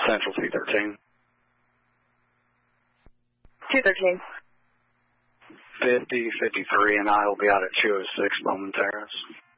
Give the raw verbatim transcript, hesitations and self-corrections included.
Central two thirteen. two thirteen. fifty, fifty-three, and I will be out at two oh six Bowman Terrace.